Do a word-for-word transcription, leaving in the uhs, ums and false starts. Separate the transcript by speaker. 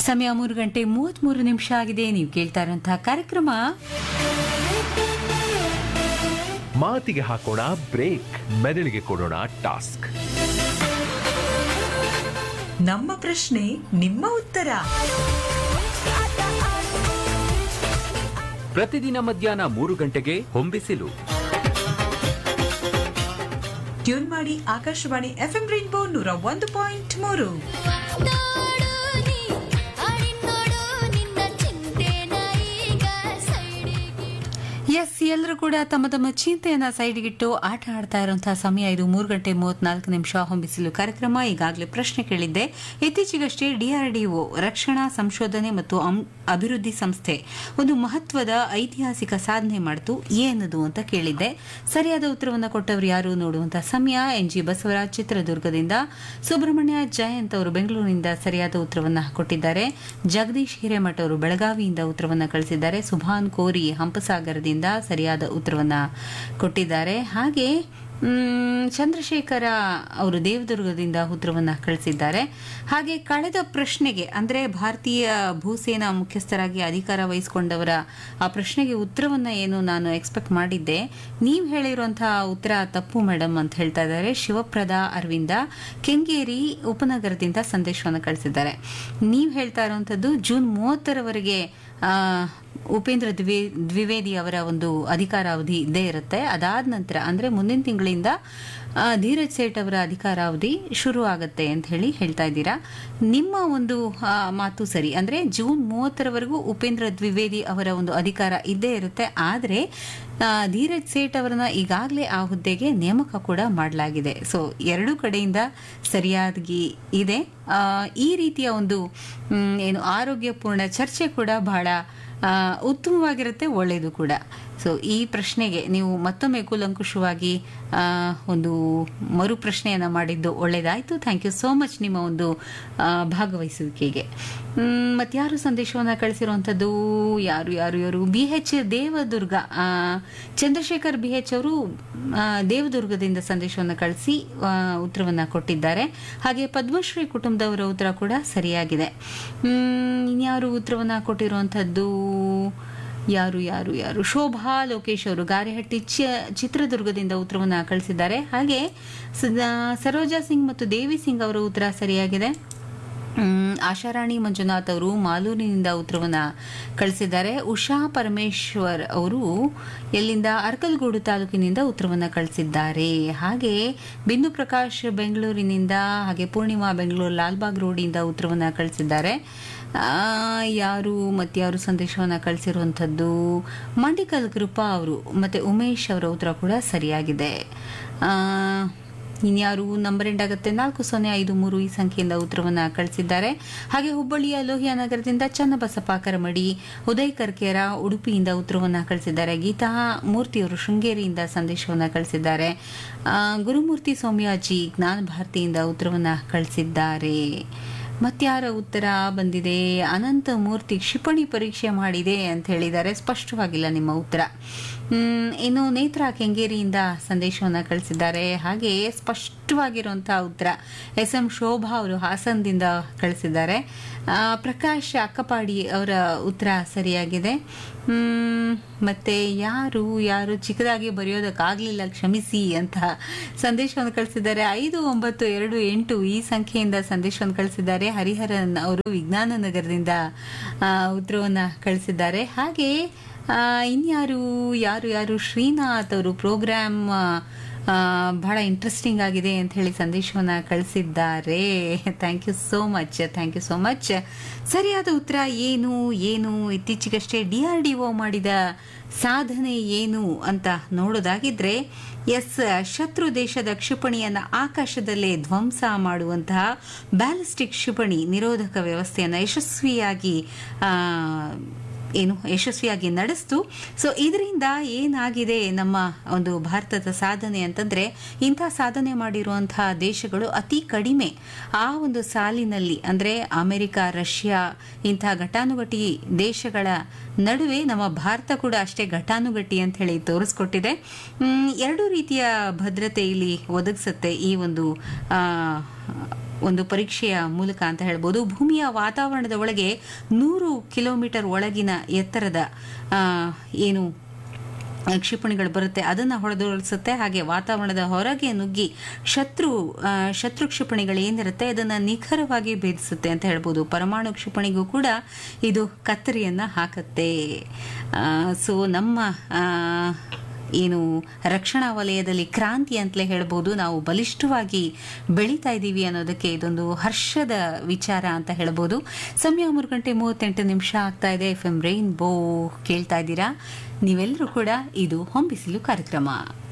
Speaker 1: ಸಮಯ ಮೂರು ಗಂಟೆ ಮೂವತ್ಮೂರು ನಿಮಿಷ ಆಗಿದೆ. ನೀವು ಕೇಳ್ತಾ ಇರುವಂತಹ ಕಾರ್ಯಕ್ರಮ
Speaker 2: ಮಾತಿಗೆ ಹಾಕೋಣ ಬ್ರೇಕ್, ಮೆದುಳಿಗೆ ಕೊಡೋಣ ಟಾಸ್ಕ್.
Speaker 3: ನಮ್ಮ ಪ್ರಶ್ನೆ ನಿಮ್ಮ ಉತ್ತರ.
Speaker 4: ಪ್ರತಿದಿನ ಮಧ್ಯಾಹ್ನ ಮೂರು ಗಂಟೆಗೆ ಹೊಂಬಿಸಿಲು.
Speaker 3: ಟ್ಯೂನ್ ಮಾಡಿ ಆಕಾಶವಾಣಿ ಎಫ್ಎಂ ರೈನ್ಬೋ ನೂರ ಒಂದು ಪಾಯಿಂಟ್ ಮೂರು.
Speaker 1: ಎಸ್, ಎಲ್ಲರೂ ಕೂಡ ತಮ್ಮ ತಮ್ಮ ಚಿಂತೆಯನ್ನ ಸೈಡ್ಗಿಟ್ಟು ಆಟ ಆಡ್ತಾ ಇರುವಂತಹ ಸಮಯ ಇದು. ಮೂರು ಗಂಟೆ ಮೂವತ್ನಾಲ್ಕು ನಿಮಿಷ ಹೊಂಬಿಸಿಲು ಕಾರ್ಯಕ್ರಮ. ಈಗಾಗಲೇ ಪ್ರಶ್ನೆ ಕೇಳಿದ್ದೆ. ಇತ್ತೀಚೆಗಷ್ಟೇ ಡಿಆರ್ಡಿಒ ರಕ್ಷಣಾ ಸಂಶೋಧನೆ ಮತ್ತು ಅಭಿವೃದ್ಧಿ ಸಂಸ್ಥೆ ಒಂದು ಮಹತ್ವದ ಐತಿಹಾಸಿಕ ಸಾಧನೆ ಮಾಡಿತು, ಏನದು ಅಂತ ಕೇಳಿದ್ದೆ. ಸರಿಯಾದ ಉತ್ತರವನ್ನು ಕೊಟ್ಟವರು ಯಾರು ನೋಡುವಂತಹ ಸಮಯ. ಎನ್ ಜಿ ಬಸವರಾಜ್ ಚಿತ್ರದುರ್ಗದಿಂದ, ಸುಬ್ರಹ್ಮಣ್ಯ ಜಯಂತ್ ಅವರು ಬೆಂಗಳೂರಿನಿಂದ ಸರಿಯಾದ ಉತ್ತರವನ್ನು ಕೊಟ್ಟಿದ್ದಾರೆ. ಜಗದೀಶ್ ಹಿರೇಮಠ ಅವರು ಬೆಳಗಾವಿಯಿಂದ ಉತ್ತರವನ್ನು ಕಳಿಸಿದ್ದಾರೆ. ಸುಭಾನ್ ಕೋರಿ ಹಂಪಸಾಗರದಿಂದ ಸರಿಯಾದ ಉತ್ತರವನ್ನ ಕೊಟ್ಟಿದ್ದಾರೆ. ಹಾಗೆ ಚಂದ್ರಶೇಖರ ಅವರು ದೇವದುರ್ಗದಿಂದ ಉತ್ತರವನ್ನ ಕಳಿಸಿದ್ದಾರೆ. ಹಾಗೆ ಕಳೆದ ಪ್ರಶ್ನೆಗೆ ಅಂದ್ರೆ ಭಾರತೀಯ ಭೂಸೇನಾ ಮುಖ್ಯಸ್ಥರಾಗಿ ಅಧಿಕಾರ ವಹಿಸಿಕೊಂಡವರ ಆ ಪ್ರಶ್ನೆಗೆ ಉತ್ತರವನ್ನ ಏನು ನಾನು ಎಕ್ಸ್ಪೆಕ್ಟ್ ಮಾಡಿದ್ದೆ, ನೀವು ಹೇಳಿರುವಂತಹ ಉತ್ತರ ತಪ್ಪು ಮೇಡಮ್ ಅಂತ ಹೇಳ್ತಾ ಇದ್ದಾರೆ. ಶಿವಪ್ರದ ಅರವಿಂದ ಕೆಂಗೇರಿ ಉಪನಗರದಿಂದ ಸಂದೇಶವನ್ನು ಕಳಿಸಿದ್ದಾರೆ. ನೀವು ಹೇಳ್ತಾ ಇರುವಂತದ್ದು ಜೂನ್ ಮೂವತ್ತರವರೆಗೆ ಆ ಉಪೇಂದ್ರ ದ್ವಿ ದ್ವಿವೇದಿ ಅವರ ಒಂದು ಅಧಿಕಾರಾವಧಿ ಇದ್ದೇ ಇರುತ್ತೆ. ಅದಾದ ನಂತರ ಅಂದ್ರೆ ಮುಂದಿನ ತಿಂಗಳಿಂದ ಧೀರಜ್ ಸೇಠ್ ಅವರ ಅಧಿಕಾರಾವಧಿ ಶುರು ಆಗತ್ತೆ ಅಂತ ಹೇಳಿ ಹೇಳ್ತಾ ಇದ್ದೀರಾ. ನಿಮ್ಮ ಒಂದು ಮಾತು ಸರಿ. ಅಂದ್ರೆ ಜೂನ್ ಮೂವತ್ತರವರೆಗೂ ಉಪೇಂದ್ರ ದ್ವಿವೇದಿ ಅವರ ಒಂದು ಅಧಿಕಾರ ಇದ್ದೇ ಇರುತ್ತೆ. ಆದರೆ ಧೀರಜ್ ಸೇಠ್ ಅವರನ್ನ ಈಗಾಗಲೇ ಆ ಹುದ್ದೆಗೆ ನೇಮಕ ಕೂಡ ಮಾಡಲಾಗಿದೆ. ಸೊ ಎರಡೂ ಕಡೆಯಿಂದ ಸರಿಯಾಗಿ ಇದೆ. ಈ ರೀತಿಯ ಒಂದು ಏನು ಆರೋಗ್ಯಪೂರ್ಣ ಚರ್ಚೆ ಕೂಡ ಬಹಳ ಉತ್ತಮವಾಗಿರುತ್ತೆ, ಒಳ್ಳೆಯದು ಕೂಡ. ಸೊ ಈ ಪ್ರಶ್ನೆಗೆ ನೀವು ಮತ್ತೊಮ್ಮೆ ಕೂಲಂಕುಷವಾಗಿ ಒಂದು ಮರು ಪ್ರಶ್ನೆಯನ್ನು ಮಾಡಿದ್ದು ಒಳ್ಳೆಯದಾಯಿತು. ಥ್ಯಾಂಕ್ ಯು ಸೋ ಮಚ್ ನಿಮ್ಮ ಒಂದು ಭಾಗವಹಿಸುವಿಕೆಗೆ. ಮತ್ತಾರು ಸಂದೇಶವನ್ನು ಕಳಿಸಿರುವಂಥದ್ದು ಯಾರು ಯಾರು ಯಾರು B H Devadurga, Chandrashekhar B H ಅವರು ದೇವದುರ್ಗದಿಂದ ಸಂದೇಶವನ್ನು ಕಳಿಸಿ ಉತ್ತರವನ್ನು ಕೊಟ್ಟಿದ್ದಾರೆ. ಹಾಗೆ ಪದ್ಮಶ್ರೀ ಕುಟುಂಬದವರ ಉತ್ತರ ಕೂಡ ಸರಿಯಾಗಿದೆ. ಇನ್ಯಾರು ಉತ್ತರವನ್ನು ಕೊಟ್ಟಿರುವಂಥದ್ದು ಯಾರು ಯಾರು ಯಾರು ಶೋಭಾ ಲೋಕೇಶ್ ಅವರು ಗಾರೆಹಟ್ಟಿ ಚಿತ್ರದುರ್ಗದಿಂದ ಉತ್ತರವನ್ನು ಕಳಿಸಿದ್ದಾರೆ. ಹಾಗೆ ಸರೋಜಾ ಸಿಂಗ್ ಮತ್ತು ದೇವಿ ಸಿಂಗ್ ಅವರ ಉತ್ತರ ಸರಿಯಾಗಿದೆ. ಆಶಾರಾಣಿ ಮಂಜುನಾಥ್ ಅವರು ಮಾಲೂರಿನಿಂದ ಉತ್ತರವನ್ನು ಕಳಿಸಿದ್ದಾರೆ. ಉಷಾ ಪರಮೇಶ್ವರ್ ಅವರು ಎಲ್ಲಿಂದ ಅರ್ಕಲ್ಗೂಡು ತಾಲೂಕಿನಿಂದ ಉತ್ತರವನ್ನು ಕಳಿಸಿದ್ದಾರೆ. ಹಾಗೆ ಬಿಂದು ಪ್ರಕಾಶ್ ಬೆಂಗಳೂರಿನಿಂದ, ಹಾಗೆ ಪೂರ್ಣಿಮಾ ಬೆಂಗಳೂರು ಲಾಲ್ಬಾಗ್ ರೋಡಿಂದ ಉತ್ತರವನ್ನು ಕಳಿಸಿದ್ದಾರೆ. ಯಾರು ಮತ್ತಾರು ಸಂದೇಶವನ್ನು ಕಳಿಸಿರುವಂಥದ್ದು ಮಂಡಿಕಲ್ ಕೃಪಾ ಅವರು ಮತ್ತೆ ಉಮೇಶ್ ಅವರ ಉತ್ತರ ಕೂಡ ಸರಿಯಾಗಿದೆ. ಇನ್ಯಾರು ನಂಬರ್ ಎಂಡ್ ಆಗುತ್ತೆ ನಾಲ್ಕು ಸೊನ್ನೆ ಐದು ಮೂರು ಈ ಸಂಖ್ಯೆಯಿಂದ ಉತ್ತರವನ್ನು ಕಳಿಸಿದ್ದಾರೆ. ಹಾಗೆ ಹುಬ್ಬಳ್ಳಿಯ ಲೋಹಿಯಾ ನಗರದಿಂದ ಚನ್ನಬಸಪ್ಪ ಕರಮಡಿ, ಉದಯ್ ಕರ್ಕೇರ ಉಡುಪಿಯಿಂದ ಉತ್ತರವನ್ನು ಕಳಿಸಿದ್ದಾರೆ. ಗೀತಾ ಮೂರ್ತಿಯವರು ಶೃಂಗೇರಿಯಿಂದ ಸಂದೇಶವನ್ನು ಕಳಿಸಿದ್ದಾರೆ. ಗುರುಮೂರ್ತಿ ಸೌಮ್ಯಾಜಿ ಜ್ಞಾನ ಭಾರತಿಯಿಂದ ಉತ್ತರವನ್ನು ಕಳಿಸಿದ್ದಾರೆ. ಮತ್ಯಾರ ಉತ್ತರ ಬಂದಿದೆ? ಅನಂತ ಮೂರ್ತಿ ಕ್ಷಿಪಣಿ ಪರೀಕ್ಷೆ ಮಾಡಿದೆ ಅಂತ ಹೇಳಿದ್ದಾರೆ. ಸ್ಪಷ್ಟವಾಗಿಲ್ಲ ನಿಮ್ಮ ಉತ್ತರ. ಇನ್ನು ನೇತ್ರ ಕೆಂಗೇರಿಯಿಂದ ಸಂದೇಶವನ್ನು ಕಳಿಸಿದ್ದಾರೆ. ಹಾಗೆ ಸ್ಪಷ್ಟವಾಗಿರುವಂತಹ ಉತ್ತರ ಎಸ್ ಎಂ ಶೋಭಾ ಅವರು ಹಾಸನದಿಂದ ಕಳಿಸಿದ್ದಾರೆ. ಪ್ರಕಾಶ್ ಅಕ್ಕಪಾಡಿ ಅವರ ಉತ್ತರ ಸರಿಯಾಗಿದೆ. ಮತ್ತೆ ಯಾರು ಯಾರು ಚಿಕ್ಕದಾಗಿ ಬರೆಯೋದಕ್ಕಾಗಲಿಲ್ಲ ಕ್ಷಮಿಸಿ ಅಂತ ಸಂದೇಶವನ್ನು ಕಳಿಸಿದ್ದಾರೆ. ಐದು ಒಂಬತ್ತು ಎರಡು ಎಂಟು ಈ ಸಂಖ್ಯೆಯಿಂದ ಸಂದೇಶವನ್ನು ಕಳಿಸಿದ್ದಾರೆ. ಹರಿಹರನ್ ಅವರು ವಿಜ್ಞಾನ ನಗರದಿಂದ ಉತ್ತರವನ್ನು ಕಳಿಸಿದ್ದಾರೆ. ಹಾಗೆ ಇನ್ಯಾರು ಯಾರು ಯಾರು ಶ್ರೀನಾಥ್ ಅವರು ಪ್ರೋಗ್ರಾಮ್ ಬಹಳ ಇಂಟ್ರೆಸ್ಟಿಂಗ್ ಆಗಿದೆ ಅಂತ ಹೇಳಿ ಸಂದೇಶವನ್ನು ಕಳಿಸಿದ್ದಾರೆ. Thank you so much thank you so much. ಸರಿಯಾದ ಉತ್ತರ ಏನು ಏನು ಇತ್ತೀಚೆಗಷ್ಟೇ ಡಿ ಆರ್ ಡಿ ಒ ಮಾಡಿದ ಸಾಧನೆ ಏನು ಅಂತ ನೋಡೋದಾಗಿದ್ರೆ, ಎಸ್, ಶತ್ರು ದೇಶದ ಕ್ಷಿಪಣಿಯನ್ನು ಆಕಾಶದಲ್ಲೇ ಧ್ವಂಸ ಮಾಡುವಂತಹ ಬ್ಯಾಲಿಸ್ಟಿಕ್ ಕ್ಷಿಪಣಿ ನಿರೋಧಕ ವ್ಯವಸ್ಥೆಯನ್ನು ಯಶಸ್ವಿಯಾಗಿ ಏನು ಯಶಸ್ವಿಯಾಗಿ ನಡೆಸ್ತು. ಸೊ ಇದರಿಂದ ಏನಾಗಿದೆ ನಮ್ಮ ಒಂದು ಭಾರತದ ಸಾಧನೆ ಅಂತಂದ್ರೆ, ಇಂಥ ಸಾಧನೆ ಮಾಡಿರುವಂತಹ ದೇಶಗಳು ಅತಿ ಕಡಿಮೆ. ಆ ಒಂದು ಸಾಲಿನಲ್ಲಿ ಅಂದ್ರೆ ಅಮೆರಿಕ, ರಷ್ಯಾ ಇಂಥ ಘಟಾನುಘಟಿ ದೇಶಗಳ ನಡುವೆ ನಮ್ಮ ಭಾರತ ಕೂಡ ಅಷ್ಟೇ ಘಟಾನುಘಟಿ ಅಂತ ಹೇಳಿ ತೋರಿಸ್ಕೊಟ್ಟಿದೆ. ಎರಡು ರೀತಿಯ ಭದ್ರತೆ ಇಲ್ಲಿ ಒದಗಿಸುತ್ತೆ ಈ ಒಂದು ಒಂದು ಪರೀಕ್ಷೆಯ ಮೂಲಕ ಅಂತ ಹೇಳ್ಬೋದು. ಭೂಮಿಯ ವಾತಾವರಣದ ಒಳಗೆ ನೂರು ಕಿಲೋಮೀಟರ್ ಒಳಗಿನ ಎತ್ತರದ ಆ, ಏನು ಕ್ಷಿಪಣಿಗಳು ಬರುತ್ತೆ ಅದನ್ನು ಹೊಡೆದುರುಳಿಸುತ್ತೆ. ಹಾಗೆ ವಾತಾವರಣದ ಹೊರಗೆ ನುಗ್ಗಿ ಶತ್ರು ಆ, ಶತ್ರು ಕ್ಷಿಪಣಿಗಳು ಏನಿರುತ್ತೆ ಅದನ್ನು ನಿಖರವಾಗಿ ಭೇದಿಸುತ್ತೆ ಅಂತ ಹೇಳ್ಬೋದು. ಪರಮಾಣು ಕ್ಷಿಪಣಿಗೂ ಕೂಡ ಇದು ಕತ್ತರಿಯನ್ನ ಹಾಕತ್ತೆ. ಸೊ ನಮ್ಮ ಆ, ಏನು ರಕ್ಷಣಾ ವಲಯದಲ್ಲಿ ಕ್ರಾಂತಿ ಅಂತಲೇ ಹೇಳ್ಬೋದು. ನಾವು ಬಲಿಷ್ಠವಾಗಿ ಬೆಳೀತಾ ಇದ್ದೀವಿ ಅನ್ನೋದಕ್ಕೆ ಇದೊಂದು ಹರ್ಷದ ವಿಚಾರ ಅಂತ ಹೇಳ್ಬೋದು. ಸಮಯ ಮೂರು ಗಂಟೆ ಮೂವತ್ತೆಂಟು ನಿಮಿಷ ಆಗ್ತಾ ಇದೆ. ಎಫ್ ಎಂ ರೈನ್ಬೋ ಕೇಳ್ತಾ ಇದ್ದೀರಾ ನೀವೆಲ್ಲರೂ ಕೂಡ. ಇದು ಹೊಂಬಿಸಿಲು ಕಾರ್ಯಕ್ರಮ.